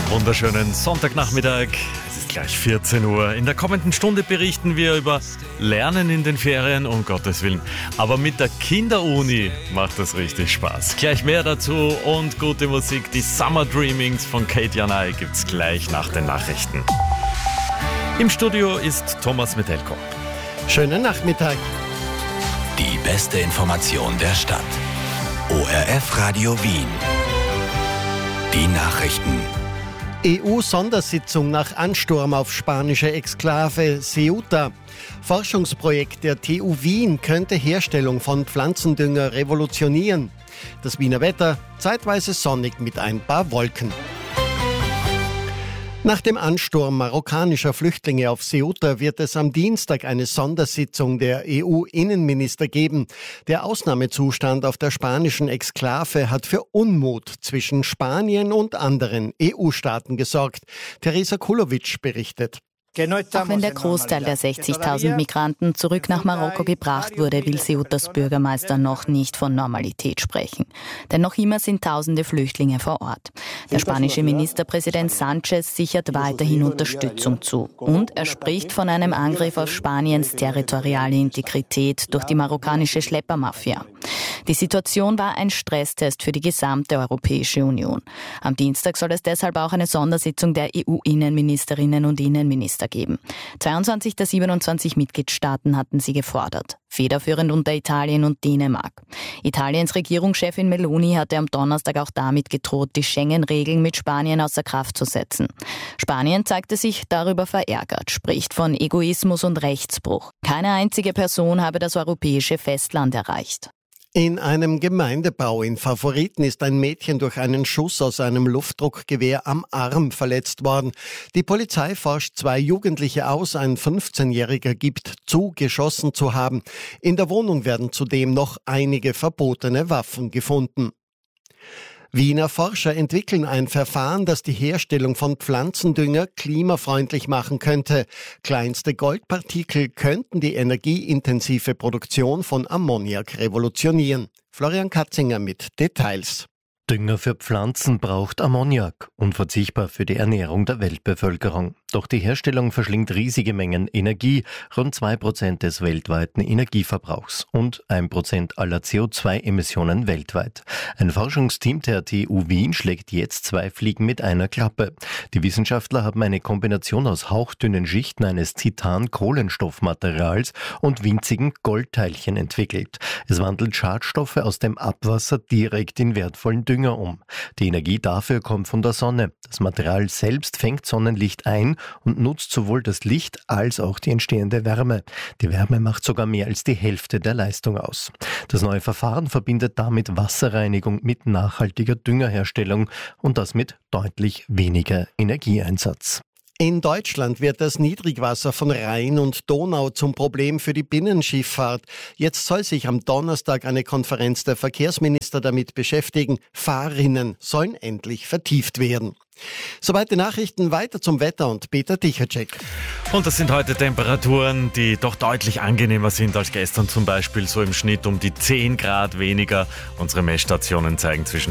Wunderschönen Sonntagnachmittag. Es ist gleich 14 Uhr. In der kommenden Stunde berichten wir über Lernen in den Ferien, um Gottes Willen. Aber mit der Kinderuni macht das richtig Spaß. Gleich mehr dazu und gute Musik. Die Summer Dreamings von Kate Janai gibt's gleich nach den Nachrichten. Im Studio ist Thomas Metelko. Schönen Nachmittag. Die beste Information der Stadt. ORF Radio Wien. Die Nachrichten. EU-Sondersitzung nach Ansturm auf spanische Exklave Ceuta. Forschungsprojekt der TU Wien könnte Herstellung von Pflanzendünger revolutionieren. Das Wiener Wetter zeitweise sonnig mit ein paar Wolken. Nach dem Ansturm marokkanischer Flüchtlinge auf Ceuta wird es am Dienstag eine Sondersitzung der EU-Innenminister geben. Der Ausnahmezustand auf der spanischen Exklave hat für Unmut zwischen Spanien und anderen EU-Staaten gesorgt. Teresa Kulovic berichtet. Auch wenn der Großteil der 60.000 Migranten zurück nach Marokko gebracht wurde, will Ceutas Bürgermeister noch nicht von Normalität sprechen. Denn noch immer sind tausende Flüchtlinge vor Ort. Der spanische Ministerpräsident Sánchez sichert weiterhin Unterstützung zu. Und er spricht von einem Angriff auf Spaniens territoriale Integrität durch die marokkanische Schleppermafia. Die Situation war ein Stresstest für die gesamte Europäische Union. Am Dienstag soll es deshalb auch eine Sondersitzung der EU-Innenministerinnen und Innenminister geben. 22 der 27 Mitgliedstaaten hatten sie gefordert. Federführend unter Italien und Dänemark. Italiens Regierungschefin Meloni hatte am Donnerstag auch damit gedroht, die Schengen-Regeln mit Spanien außer Kraft zu setzen. Spanien zeigte sich darüber verärgert, spricht von Egoismus und Rechtsbruch. Keine einzige Person habe das europäische Festland erreicht. In einem Gemeindebau in Favoriten ist ein Mädchen durch einen Schuss aus einem Luftdruckgewehr am Arm verletzt worden. Die Polizei forscht 2 Jugendliche aus. Ein 15-Jähriger gibt zu, geschossen zu haben. In der Wohnung werden zudem noch einige verbotene Waffen gefunden. Wiener Forscher entwickeln ein Verfahren, das die Herstellung von Pflanzendünger klimafreundlich machen könnte. Kleinste Goldpartikel könnten die energieintensive Produktion von Ammoniak revolutionieren. Florian Katzinger mit Details. Dünger für Pflanzen braucht Ammoniak, unverzichtbar für die Ernährung der Weltbevölkerung. Doch die Herstellung verschlingt riesige Mengen Energie, rund 2% des weltweiten Energieverbrauchs und 1% aller CO2-Emissionen weltweit. Ein Forschungsteam der TU Wien schlägt jetzt 2 Fliegen mit einer Klappe. Die Wissenschaftler haben eine Kombination aus hauchdünnen Schichten eines Titan-Kohlenstoffmaterials und winzigen Goldteilchen entwickelt. Es wandelt Schadstoffe aus dem Abwasser direkt in wertvollen Dünger um. Die Energie dafür kommt von der Sonne. Das Material selbst fängt Sonnenlicht ein und nutzt sowohl das Licht als auch die entstehende Wärme. Die Wärme macht sogar mehr als die Hälfte der Leistung aus. Das neue Verfahren verbindet damit Wasserreinigung mit nachhaltiger Düngerherstellung und das mit deutlich weniger Energieeinsatz. In Deutschland wird das Niedrigwasser von Rhein und Donau zum Problem für die Binnenschifffahrt. Jetzt soll sich am Donnerstag eine Konferenz der Verkehrsminister damit beschäftigen. Fahrrinnen sollen endlich vertieft werden. Soweit die Nachrichten, weiter zum Wetter und Peter Tichacek. Und das sind heute Temperaturen, die doch deutlich angenehmer sind als gestern, zum Beispiel so im Schnitt um die 10 Grad weniger. Unsere Messstationen zeigen zwischen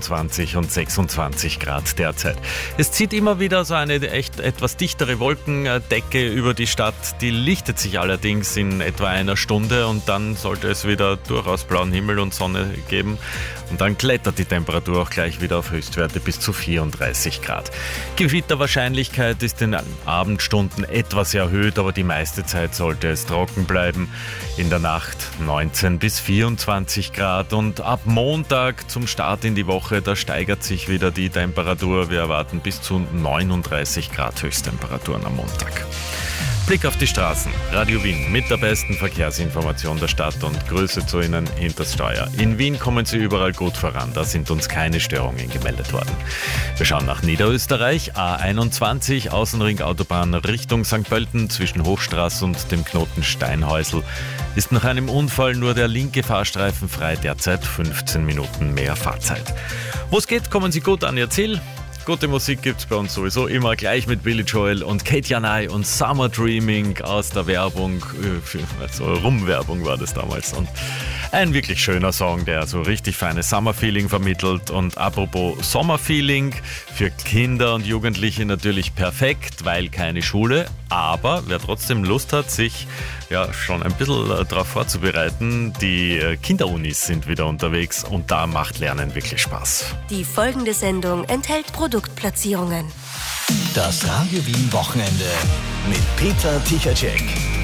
24 und 26 Grad derzeit. Es zieht immer wieder so eine echt etwas dichtere Wolkendecke über die Stadt. Die lichtet sich allerdings in etwa einer Stunde und dann sollte es wieder durchaus blauen Himmel und Sonne geben. Und dann klettert die Temperatur auch gleich wieder auf Höchstwerte bis zu 34 Grad. Gewitterwahrscheinlichkeit ist in den Abendstunden etwas erhöht, aber die meiste Zeit sollte es trocken bleiben. In der Nacht 19 bis 24 Grad und ab Montag zum Start in die Woche, da steigert sich wieder die Temperatur. Wir erwarten bis zu 39 Grad Höchsttemperaturen am Montag. Blick auf die Straßen. Radio Wien mit der besten Verkehrsinformation der Stadt und Grüße zu Ihnen hinters Steuer. In Wien kommen Sie überall gut voran, da sind uns keine Störungen gemeldet worden. Wir schauen nach Niederösterreich, A21, Außenring Autobahn Richtung St. Pölten zwischen Hochstraße und dem Knoten Steinhäusl. Ist nach einem Unfall nur der linke Fahrstreifen frei, derzeit 15 Minuten mehr Fahrzeit. Wo es geht, kommen Sie gut an Ihr Ziel. Gute Musik gibt's bei uns sowieso immer, gleich mit Billy Joel und Kate Janai und Summer Dreaming aus der Werbung, also Rumwerbung war das damals. Und Ein wirklich schöner Song, der so richtig feines Summerfeeling vermittelt. Und apropos Sommerfeeling, für Kinder und Jugendliche natürlich perfekt, weil keine Schule. Aber wer trotzdem Lust hat, sich schon ein bisschen darauf vorzubereiten, die Kinderunis sind wieder unterwegs und da macht Lernen wirklich Spaß. Die folgende Sendung enthält Produktplatzierungen. Das Radio Wien Wochenende mit Peter Tichacek.